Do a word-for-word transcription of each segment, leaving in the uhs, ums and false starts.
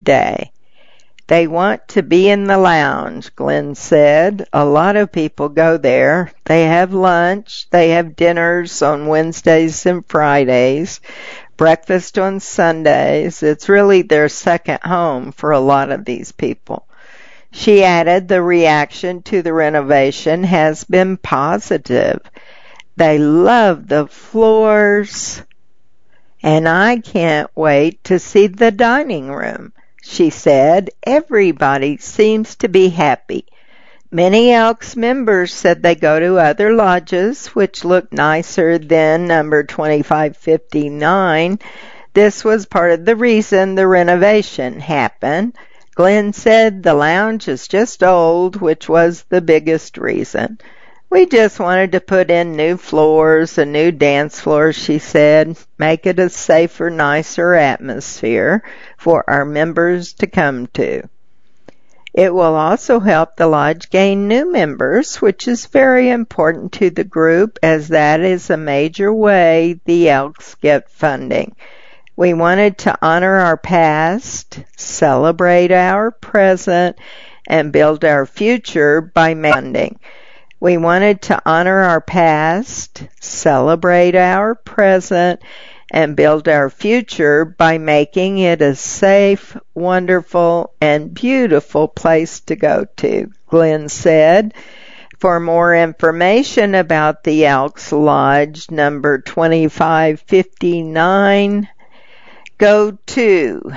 day. They want to be in the lounge, Glenn said. A lot of people go there. They have lunch. They have dinners on Wednesdays and Fridays, breakfast on Sundays. It's really their second home for a lot of these people. She added the reaction to the renovation has been positive. They love the floors, and I can't wait to see the dining room. She said, everybody seems to be happy. Many Elks members said they go to other lodges, which look nicer than number twenty-five fifty-nine. This was part of the reason the renovation happened. Glenn said the lounge is just old, which was the biggest reason. We just wanted to put in new floors, a new dance floor, she said, make it a safer, nicer atmosphere for our members to come to. It will also help the lodge gain new members, which is very important to the group, as that is a major way the Elks get funding. We wanted to honor our past, celebrate our present, and build our future by funding. We wanted to honor our past, celebrate our present, and build our future by making it a safe, wonderful, and beautiful place to go to, Glenn said. For more information about the Elks Lodge number twenty-five fifty-nine, go to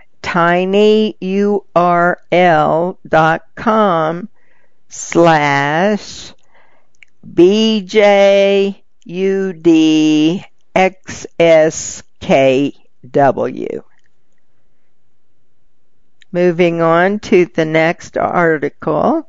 tinyurl.com slash BJUDXSKW. Moving on to the next article.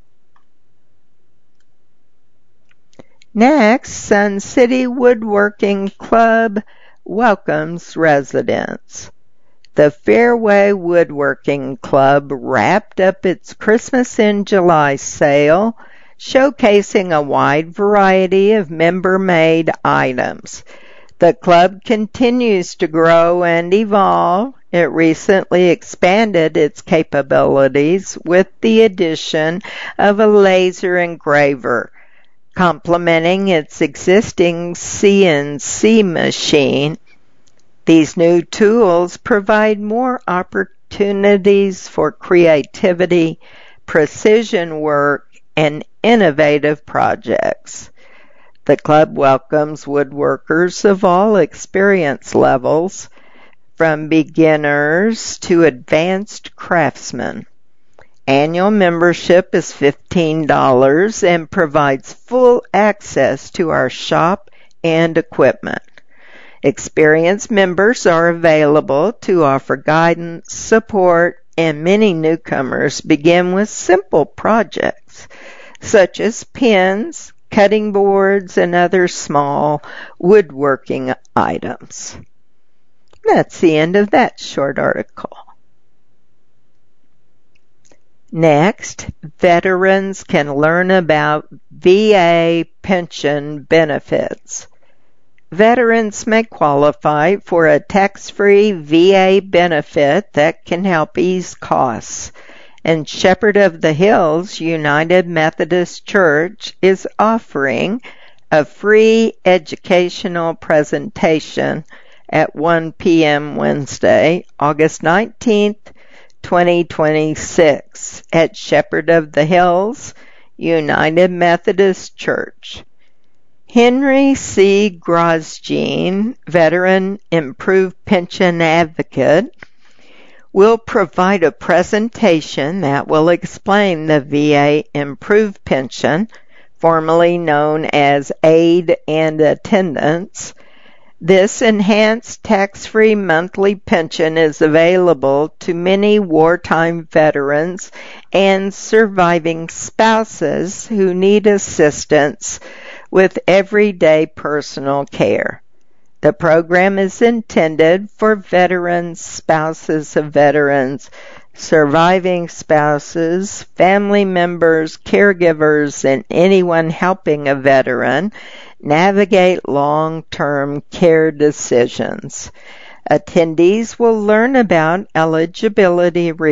Next, Sun City Woodworking Club welcomes residents. The Fairway Woodworking Club wrapped up its Christmas in July sale, showcasing a wide variety of member-made items. The club continues to grow and evolve. It recently expanded its capabilities with the addition of a laser engraver, complementing its existing C N C machine. These new tools provide more opportunities for creativity, precision work, and innovative projects. The club welcomes woodworkers of all experience levels, from beginners to advanced craftsmen. Annual membership is fifteen dollars and provides full access to our shop and equipment. Experienced members are available to offer guidance, support, and many newcomers begin with simple projects such as pins, cutting boards, and other small woodworking items. That's the end of that short article. Next, veterans can learn about V A pension benefits. Veterans may qualify for a tax-free V A benefit that can help ease costs, and Shepherd of the Hills United Methodist Church is offering a free educational presentation at one p.m. Wednesday, August nineteenth, twenty twenty-six at Shepherd of the Hills United Methodist Church. Henry C. Grosjean, veteran improved pension advocate, will provide a presentation that will explain the V A improved pension, formerly known as aid and attendance. This enhanced tax-free monthly pension is available to many wartime veterans and surviving spouses who need assistance with everyday personal care. The program is intended for veterans, spouses of veterans, surviving spouses, family members, caregivers, and anyone helping a veteran navigate long-term care decisions. Attendees will learn about eligibility